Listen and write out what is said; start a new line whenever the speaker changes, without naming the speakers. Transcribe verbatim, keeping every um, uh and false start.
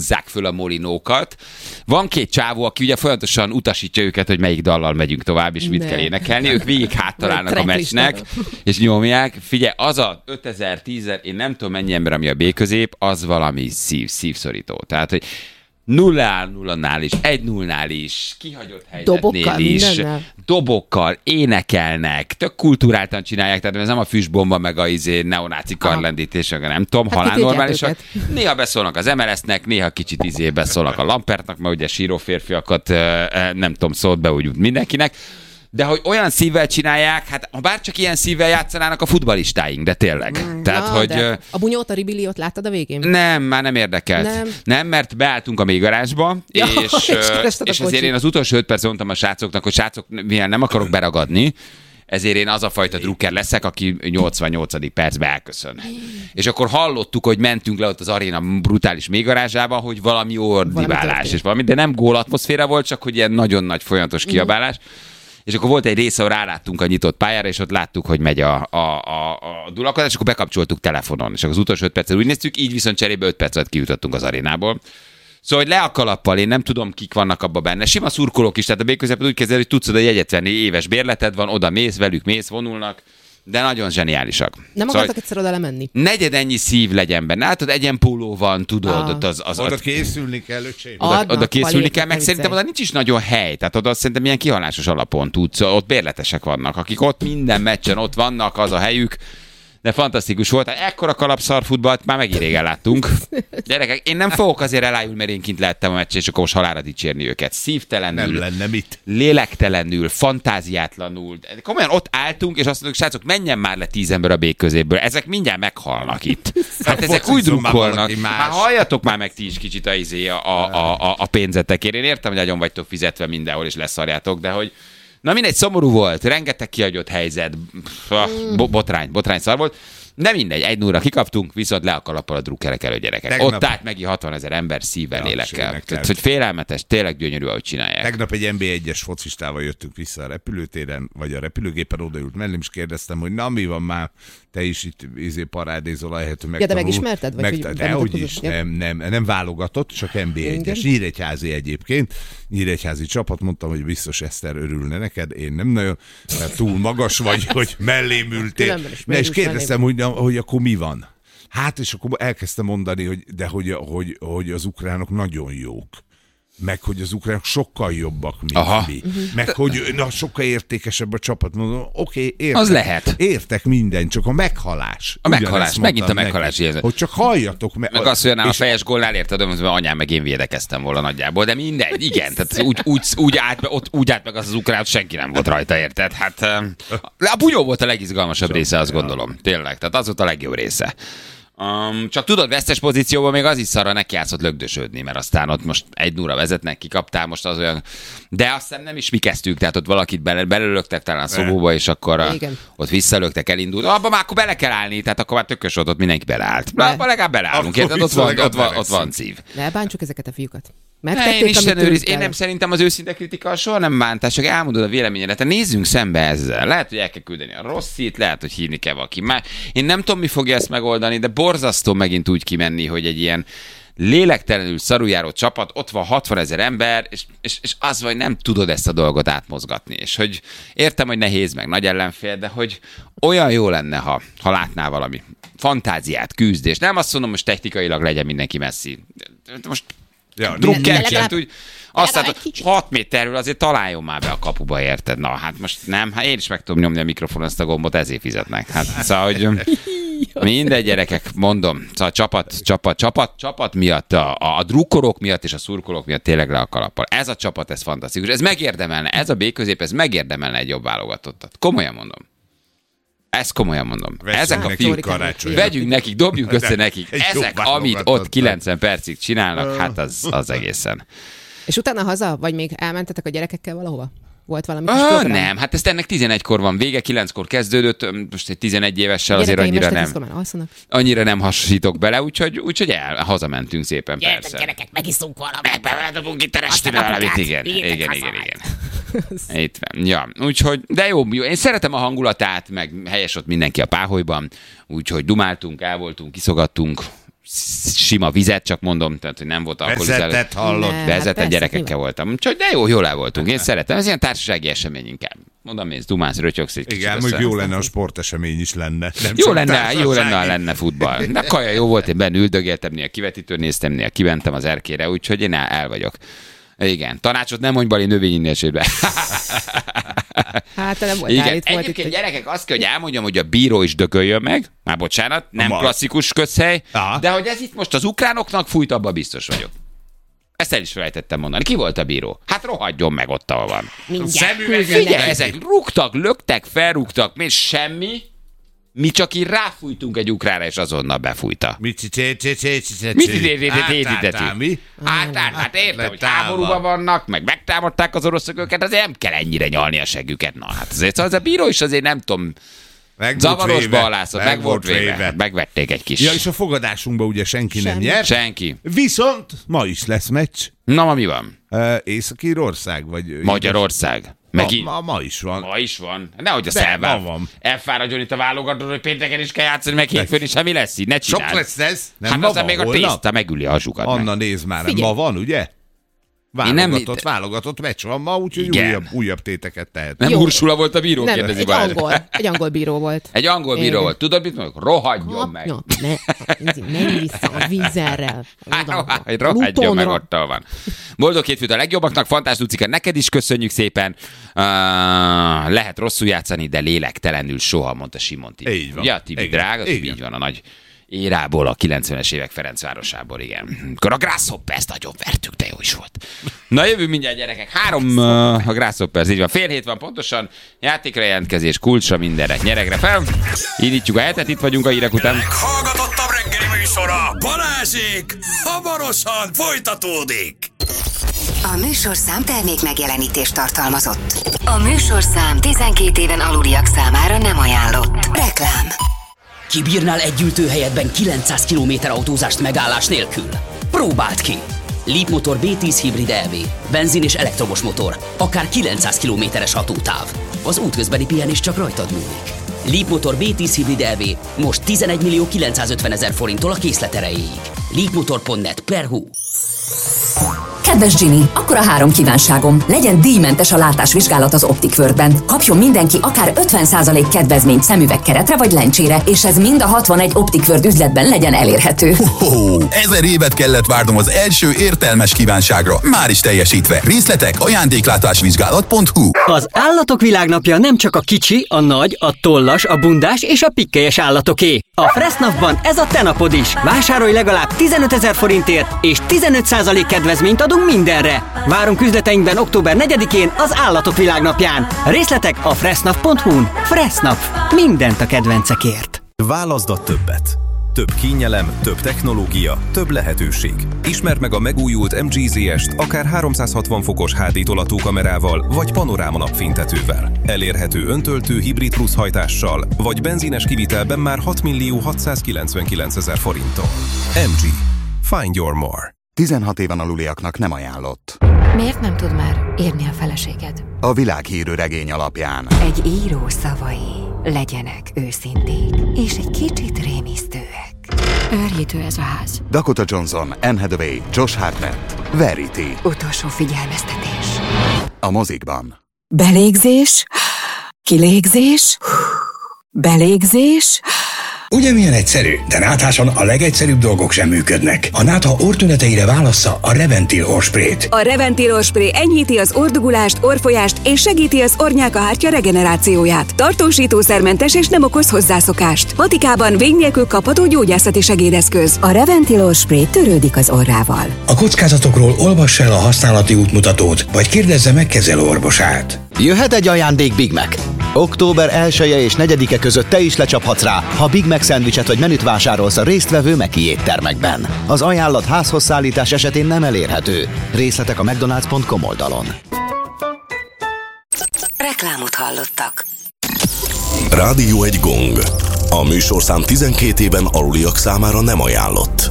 húzzák föl a molinókat. Van két csávó, aki ugye folyamatosan utasítja őket, hogy melyik dallal megyünk tovább, és mit ne. kell énekelni. Ők végig háttalálnak a meccsnek, és nyomják. Figyelj, az a ötezer, tízezer, én nem tudom mennyi ember, ami a B közép, az valami szív, szívszorító. Tehát, hogy nulla nullánál is, egy nullnál is, kihagyott helyzetnél is, mindennel. Dobokkal énekelnek, tök kulturáltan csinálják, tehát ez nem a füstbomba, meg a izé, neonáci karlendítés, nem tudom, hát halál normálisak. Néha beszólnak az em el es-nek, néha kicsit izé beszólnak a Lampertnak, mert ugye síró férfiakat nem tudom, szólt be úgy mindenkinek. De hogy olyan szívvel csinálják, hát ha bárcsak ilyen szívvel játszanának a futballistáink, de tényleg.
Mm,
Tehát,
na,
hogy,
de a bunyót, a ribiliót láttad a végén?
Nem, már nem érdekelt. Nem, nem mert beálltunk a mélygarázsba, ja, és, és, és ezért én az utolsó öt perc mondtam a srácoknak, hogy srácok, mivel nem akarok beragadni, ezért én az a fajta drukker leszek, aki nyolcvannyolcadik percben elköszön. És akkor hallottuk, hogy mentünk le ott az aréna brutális mélygarázsába, hogy valami ordibálás, és valami, de nem gól atmoszféra volt, csak hogy ilyen nagyon nagy folyamatos kiabálás. Mm. És akkor volt egy része, ahol ráláttunk a nyitott pályára, és ott láttuk, hogy megy a, a, a, a dulakodás, és akkor bekapcsoltuk telefonon. És akkor az utolsó öt percet úgy néztük, így viszont cserébe öt percet kijutottunk az arénából. Szóval, hogy le a kalappal, én nem tudom, kik vannak abban benne. Sima szurkolók is, tehát a B-közepet úgy kezded, hogy tudsz oda jegyet venni, éves bérleted van, oda mész, velük mész, vonulnak, de nagyon zseniálisak.
Nem
szóval,
akartak egyszer oda lemenni?
Negyed ennyi szív legyen benne. Látod, egyenpóló van, tudod,
ah.
ott az, az...
Oda készülni kell, öcsém.
Oda, oda készülni kell, meg szerintem oda nincs is nagyon hely. Tehát oda szerintem ilyen kihalásos alapon tudsz. Ott bérletesek vannak, akik ott minden meccsen ott vannak, az a helyük. De fantasztikus volt. Ekkora kalapszarfutballt már megint régen láttunk. Gyerekek, én nem fogok azért elájulni, mert én kint lehettem a meccsen, és akkor most halálra dicsérni őket. Szívtelenül,
nem lenne mit.
Lélektelenül, fantáziátlanul. Komolyan ott álltunk, és azt mondjuk, srácok, menjen már le tíz ember a B középből. Ezek mindjárt meghalnak itt. Hát ezek úgy drukkolnak. Már halljatok már meg ti is kicsit a, izé, a, a, a, a pénzetekért. Én értem, hogy nagyon vagytok fizetve mindenhol, és leszarjátok, de hogy na mindegy, szomorú volt, rengeteg kihagyott helyzet, Bo- botrány, botrány szar volt, de mindegy, egy nullra kikaptunk, viszont le a kalappal a drukkerek elő, gyerekek. Tegnap... Ott állt megint hatvanezer ember szívvel, lélekkel. Tehát, hogy félelmetes, tényleg gyönyörű, ahogy csinálják.
Tegnap egy en bé egyes focistával jöttünk vissza a repülőtéren, vagy a repülőgépen, odaült mellém, és kérdeztem, hogy na mi van már, te is itt izé parádézol, ahelyett, hogy megtanul.
Ja, de megismerted? Vagy
meg, de hogy is, nem, nem, nem válogatott, csak en bé egyes. Nyíregyházi egyébként. Nyíregyházi csapat, mondtam, hogy biztos Eszter örülne neked, én nem nagyon, mert túl magas vagy, hogy mellém ültél. Ne, és kérdeztem, hogy, hogy akkor mi van. Hát, és akkor elkezdtem mondani, hogy, de hogy, hogy, hogy az ukránok nagyon jók. Meg hogy az ukránok sokkal jobbak, mint Aha. mi. Uh-huh. Meg hogy na, sokkal értékesebb a csapat. Mondom, oké, okay,
az lehet.
Értek minden, csak a meghalás.
A meghalás, megint a meghalás érzet.
Hogy csak halljatok. Me-
meg azt, hogy a fejes gólnál érted, hogy anyám meg én védekeztem volna nagyjából, de mindegy, igen. Tehát úgy, úgy, úgy, állt, ott, úgy állt meg az az ukrán, senki nem volt rajta, érted? Hát a bunyó volt a legizgalmasabb része, azt gondolom. Tényleg, tehát az volt a legjobb része. Um, csak tudod, vesztes pozícióban még az is szarra neki játszott lögdösödni, mert aztán ott most egy nulla vezetnek, kikaptál most az olyan... De aztán nem is mi kezdtük, tehát ott valakit bele, belölögtek talán a szobóba, és akkor a, ott visszalögtek, elindult. Abba már akkor bele kell állni, tehát akkor már tökös volt, ott mindenki beleállt. Abba legalább beleállunk, érted? Ott van, ott, van, ott van szív.
Ne bántsuk ezeket a fiúkat.
Ne, én, Isten őriz, én nem szerintem az őszinte kritika soha nem bántás, csak elmondod a véleményedet. Nézzünk szembe ezzel. Lehet, hogy el kell küldeni a rosszit, lehet, hogy hívni kell valaki. Már én nem tudom, mi fogja ezt megoldani, de borzasztó megint úgy kimenni, hogy egy ilyen lélektelenül szarujáró csapat, ott van hatvanezer ember, és, és, és az vagy nem tudod ezt a dolgot átmozgatni. És hogy értem, hogy nehéz, meg nagy ellenfél, de hogy olyan jó lenne, ha, ha látnál valami fantáziát, küzdést. Nem azt mondom, most technikailag legyen mindenki messzi. Most
Ja,
drukkerként úgy azt látod, hat méterről azért találjon már be a kapuba, érted? Na, hát most nem, hát én is meg tudom nyomni a mikrofon, ezt a gombot, ezért fizetnek. Hát szóval, hogy mindegy, gyerekek, mondom, szóval csapat, csapat, csapat, csapat miatt, a, a drukkolók miatt és a szurkolók miatt tényleg le a kalappal. Ez a csapat, ez fantasztikus. Ez megérdemelne, ez a B közép, ez megérdemelne egy jobb válogatottat. Komolyan mondom. Ezt komolyan mondom.
Veszünk
ezek a fiúk, vegyünk nekik, dobjuk össze nekik. Ezek, amit ott kilencven percig csinálnak, hát az, az egészen.
És utána haza? Vagy még elmentetek a gyerekekkel valahova? Volt valami kis
Ö, nem, hát ezt ennek tizenegykor van vége, kilenckor kezdődött, most egy tizenegy évessel azért annyira nem. Annyira nem hasonlítok bele, úgyhogy, úgyhogy el, hazamentünk szépen.
Gyertek,
persze.
Gyerekek, megiszunk valamit.
Beledobunk itt a restaurálit, igen, igen, igen, igen, igen. Itt van, ja, úgyhogy, de jó, jó, én szeretem a hangulatát, meg helyes ott mindenki a páholyban, úgyhogy dumáltunk, el voltunk, kiszogattunk, sima vizet, csak mondom, tehát hogy nem volt alkoholizáló.
Vezetett hallott.
Ne,
Vezetett
hát
gyerekekkel
persze,
voltam. Csak de jó, jól el voltunk. Én szeretem. Ez ilyen társasági esemény inkább. Mondom, mész, dumálsz, rötyögsz egy kicsit.
Igen, mondjuk jó lenne, a sportesemény is lenne. Nem
Jó lenne, jó lenne, ha lenne futball. De kaja jó volt, én benne üldögéltem, néha kivetítőn néztem, néha kimentem az erkére, úgyhogy én el, el vagyok. Igen, tanácsot nem mondj Bali növényinnésébe.
Hát nem volt.
Igen,
Állít, volt
egyébként
itt,
gyerekek, azt kell, hogy elmondjam, hogy a bíró is dököljön meg. Már bocsánat, nem
Ma.
klasszikus közhely,
Aha.
de hogy ez itt most az ukránoknak fújt, abban biztos vagyok. Ezt el is felejtettem mondani. Ki volt a bíró? Hát rohadjon meg ott, ahol van.
mindjárt.
Figyelj, ezek rúgtak, löktek, felrúgtak, még semmi. Mi csak így ráfújtunk egy ukrára, és azonnal befújta.
Mit cicé-cicé-cicé-cicé?
Mit idézéteti?
mi?
Hát, hát, hát értem, hogy
Letálva.
háborúban vannak, meg megtámadták az oroszok őket, azért nem kell ennyire nyalni a següket. Na, hát azért az a bíró is azért nem tudom,
Meg volt
zavarosba
véve.
alászott, meg volt véve. Megvették egy kis.
Ja, és a fogadásunkban ugye senki nem
Semmi.
nyert.
Senki.
Viszont ma is lesz meccs.
Na, ma mi van?
Uh, Észak-Írország? Vagy
Magyarország. Megint.
Ma, ma, ma is van.
Ma is van. Nehogy a
De,
szelvár.
ma van.
Elfáradjon itt a válogatón, hogy pénteken is kell játszani, meg hétfőn is, semmi lesz így. Ne
Sok
csináld.
lesz ez. Nem,
Hát
ma
aztán
van,
még a
holnap?
tészta megüli a zsukat.
Anna,
meg.
nézd már,
Figyelj.
ma van, ugye?
Én nem-
Válogatott, válogatott meccs van ma, úgyhogy
Igen.
újabb, újabb téteket tehet.
Nem
Jó.
Ursula volt a bíró,
Nem,
kérdezi
egy
Balázs.
angol, egy angol bíró volt.
Egy angol bíró
Igen.
volt. Tudod, mit mondok? Rohadjon meg.
Na, ne, menj vissza a vízerrel.
Hát, hogy rohadjon meg, ott ahol van. Boldog hétfőt a legjobbaknak, Fantás Lucika, neked is köszönjük szépen. Uh, lehet rosszul játszani, de lélektelenül soha, mondta Simon Tibi.
Így van.
Ja, Tibi
Igen.
drága, Tibi,
Igen.
így van a nagy érából, a kilencvenes évek Ferencvárosából, igen. Akkor a Grasshoppers nagyon vertük, de jó is volt. Na jövünk mindjárt, gyerekek. Három uh, a Grasshoppers, így van. Fél hét van pontosan. Játékra jelentkezés, kulcsra, mindenre. Nyeregre fel. Indítjuk a hetet, itt vagyunk a hírek után.
Hallgatottabb reggeli műsora Balázsék hamarosan folytatódik.
A műsorszám termék megjelenítést tartalmazott. A műsorszám tizenkét éven aluliak számára nem ajánlott. Reklám.
Kibírnál egy ültőhelyetben kilencszáz kilométer autózást megállás nélkül? Próbáld ki! Leapmotor bé tíz hibrid é vé. Benzin és elektromos motor. Akár kilencszáz kilométeres hatótáv. Az útközbeni pihenés csak rajtad múlik. Leapmotor bé tíz hibrid é vé most tizenegy millió kilencszázötven ezer forinttól a készlet erejéig. leapmotor pont net per hu.
Kedves Ginny, akkor a három kívánságom. Legyen díjmentes a látásvizsgálat az Optic World-ben. Kapjon mindenki akár ötven százalék kedvezményt szemüvegkeretre vagy lencsére, és ez mind a hatvanegy Optic World üzletben legyen elérhető.
Oh, ezer évet kellett várnom az első értelmes kívánságra. Már is teljesítve. Részletek ajándéklátásvizsgálat pont hu.
Az Állatok Világnapja nem csak a kicsi, a nagy, a tollas, a bundás és a pikkelyes állatoké. A Fressnapban ez a te napod is. Vásárolj legalább tizenötezer forintért, és tizenöt százalék kedvezményt adunk mindenre. Várunk üzleteinkben október negyedikén az Állatok Világnapján. Részletek a fressnap pont hu-n. Fressnap. Mindent a kedvencekért.
Válaszd a többet. Több kényelem, több technológia, több lehetőség. Ismerd meg a megújult em gé zé est akár háromszázhatvan fokos há dé tolatókamerával vagy panoráma napfénytetővel. Elérhető öntöltő hibrid plusz hajtással vagy benzines kivitelben már hat millió hatszázkilencvenkilencezer forinttól. em gé. Find your more.
tizenhat éven aluliaknak nem ajánlott.
Miért nem tud már írni a feleséged?
A világhírű regény alapján.
Egy író szavai legyenek őszinték, és egy kicsit rémisztőek. Őrjítő ez a ház.
Dakota Johnson, Anne Hathaway, Josh Hartnett. Verity.
Utolsó figyelmeztetés.
A mozikban.
Belégzés, kilégzés, belégzés.
Ugye milyen egyszerű, de nátháson a legegyszerűbb dolgok sem működnek. A nátha orrtüneteire válassza a Reventil orrsprayt.
A Reventil orrspray enyhíti az orrdugulást, orrfolyást és segíti az orrnyálkahártya regenerációját. Tartósítószermentes és nem okoz hozzászokást. Patikában vég nélkül kapható gyógyászati segédeszköz.
A Reventil orrspray törődik az orrával.
A kockázatokról olvass el a használati útmutatót, vagy kérdezze meg kezelő orvosát.
Jöhet egy ajándék Big Mac. október elseje és negyedike között te is lecsaphatsz rá, ha Big Mac szendvicset vagy menüt vásárolsz a résztvevő Meki éttermekben. Az ajánlat házhoz szállítás esetén nem elérhető. Részletek a mcdonalds pont com oldalon.
Reklámot hallottak.
Rádió egy gong. A műsorszám tizenkét éven aluliak számára nem ajánlott.